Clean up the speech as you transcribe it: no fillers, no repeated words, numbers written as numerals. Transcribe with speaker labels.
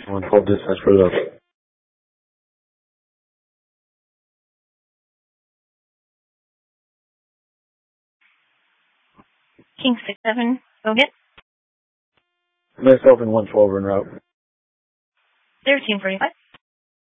Speaker 1: 112 dispatch for the
Speaker 2: King 67, go get.
Speaker 1: myself and 112 en route.
Speaker 2: 1345.